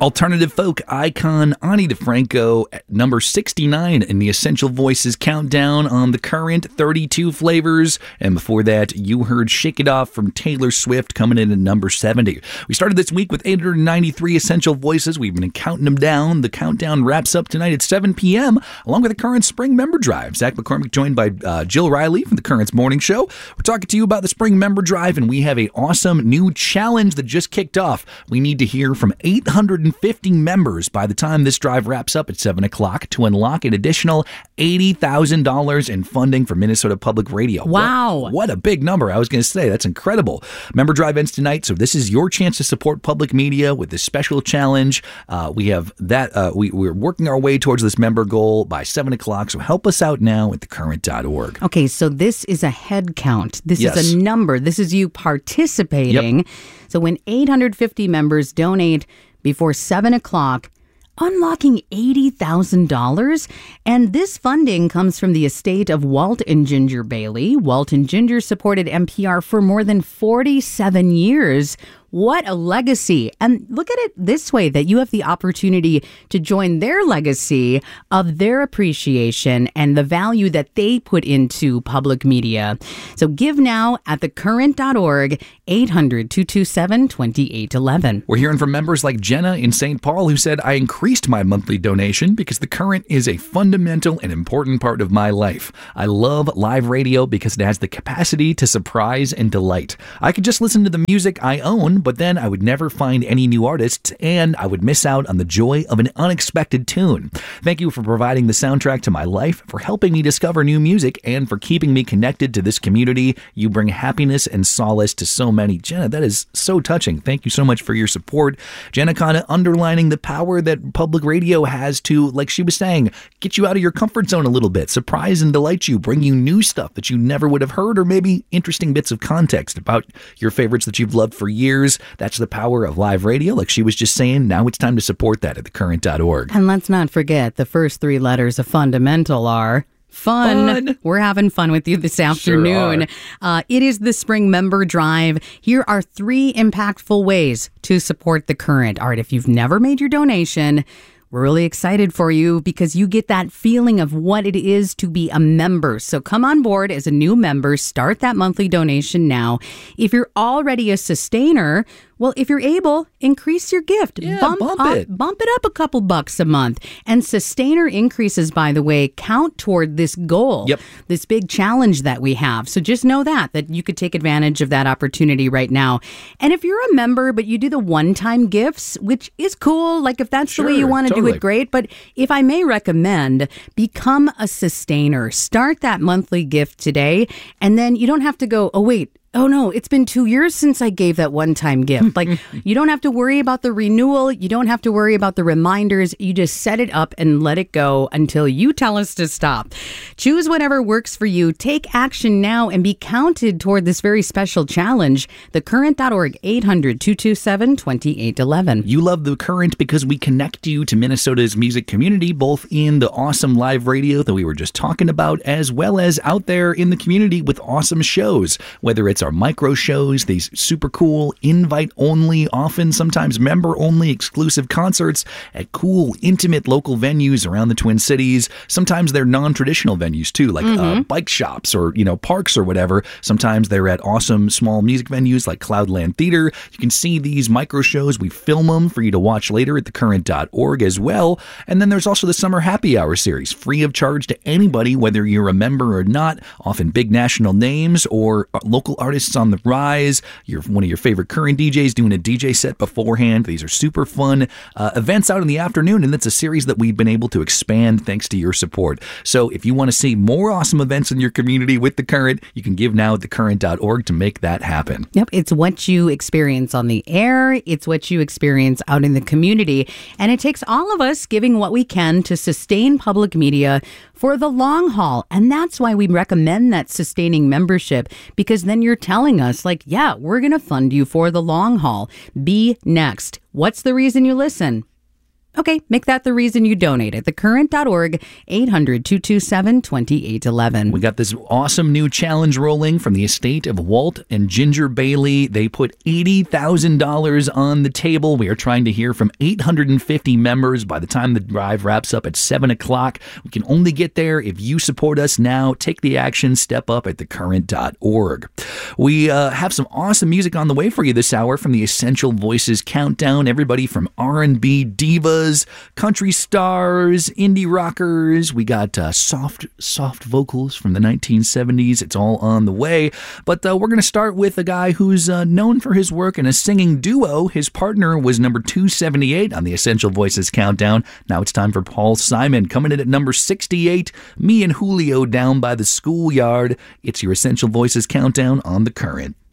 Alternative folk icon Ani DeFranco at number 69 in the Essential Voices countdown on the Current 32 flavors. And before that, you heard Shake It Off from Taylor Swift coming in at number 70. We started this week with 893 Essential Voices. We've been counting them down. The countdown wraps up tonight at 7 p.m. along with the Current Spring Member Drive. Zach McCormick joined by Jill Riley from the Current's Morning Show. We're talking to you about the Spring Member Drive, and we have an awesome new challenge that just kicked off. We need to hear from 850 members by the time this drive wraps up at 7 o'clock to unlock an additional $80,000 in funding for Minnesota Public Radio. Wow. What a big number. I was going to say, that's incredible. Member Drive ends tonight, so this is your chance to support public media with this special challenge. We have that. We're working our way towards this member goal by 7 o'clock, so help us out now at thecurrent.org. Okay, so this is a head count. This is a number. This is you participating. Yep. So when 850 members donate before 7 o'clock, unlocking $80,000. And this funding comes from the estate of Walt and Ginger Bailey. Walt and Ginger supported NPR for more than 47 years. What a legacy. And look at it this way, that you have the opportunity to join their legacy of their appreciation and the value that they put into public media. So give now at thecurrent.org, 800-227-2811. We're hearing from members like Jenna in St. Paul, who said, I increased my monthly donation because the Current is a fundamental and important part of my life. I love live radio because it has the capacity to surprise and delight. I could just listen to the music I own, but then I would never find any new artists, and I would miss out on the joy of an unexpected tune. Thank you for providing the soundtrack to my life, for helping me discover new music, and for keeping me connected to this community. You bring happiness and solace to so many. Jenna, that is so touching. Thank you so much for your support. Jenna kind of underlining the power that public radio has to, like she was saying, get you out of your comfort zone a little bit, surprise and delight you, bring you new stuff that you never would have heard, or maybe interesting bits of context about your favorites that you've loved for years. That's the power of live radio. Like she was just saying, now it's time to support that at thecurrent.org. And let's not forget the first three letters of fundamental are fun. We're having fun with you this afternoon. Sure it is the Spring Member Drive. Here are 3 impactful ways to support the Current. All right, if you've never made your donation, we're really excited for you because you get that feeling of what it is to be a member. So come on board as a new member. Start that monthly donation now. If you're already a sustainer, well, if you're able, increase your gift. Yeah, bump it up a couple bucks a month. And sustainer increases, by the way, count toward this goal, this big challenge that we have. So just know that you could take advantage of that opportunity right now. And if you're a member, but you do the one-time gifts, which is cool, like if that's the way you want to do it, great. But if I may recommend, become a sustainer. Start that monthly gift today, and then you don't have to go, oh, wait, oh no, it's been 2 years since I gave that one-time gift. Like, you don't have to worry about the renewal. You don't have to worry about the reminders. You just set it up and let it go until you tell us to stop. Choose whatever works for you. Take action now and be counted toward this very special challenge. Thecurrent.org, 800-227-2811. You love The Current because we connect you to Minnesota's music community, both in the awesome live radio that we were just talking about, as well as out there in the community with awesome shows, whether it's our micro shows, these super cool invite only, often sometimes member only exclusive concerts at cool, intimate local venues around the Twin Cities. Sometimes they're non-traditional venues too, like bike shops or, parks or whatever. Sometimes they're at awesome small music venues like Cloudland Theater. You can see these micro shows. We film them for you to watch later at thecurrent.org as well. And then there's also the Summer Happy Hour series, free of charge to anybody, whether you're a member or not. Often big national names or local artists on the rise. You're one of your favorite Current DJs doing a DJ set beforehand. These are super fun events out in the afternoon, and it's a series that we've been able to expand thanks to your support. So if you want to see more awesome events in your community with The Current, you can give now at thecurrent.org to make that happen. Yep, it's what you experience on the air. It's what you experience out in the community. And it takes all of us giving what we can to sustain public media for the long haul. And that's why we recommend that sustaining membership, because then you're telling us, like, yeah, we're going to fund you for the long haul. Be next. What's the reason you listen? Okay, make that the reason you donate at thecurrent.org, 800-227-2811. We got this awesome new challenge rolling from the estate of Walt and Ginger Bailey. They put $80,000 on the table. We are trying to hear from 850 members by the time the drive wraps up at 7 o'clock. We can only get there if you support us now. Take the action. Step up at thecurrent.org. We have some awesome music on the way for you this hour from the Essential Voices Countdown. Everybody from R&B divas, country stars, indie rockers. We got soft vocals from the 1970s. It's all on the way. But we're going to start with a guy who's known for his work in a singing duo. His partner was number 278 on the Essential Voices Countdown. Now it's time for Paul Simon. Coming in at number 68, Me and Julio Down by the Schoolyard. It's your Essential Voices Countdown on The Current.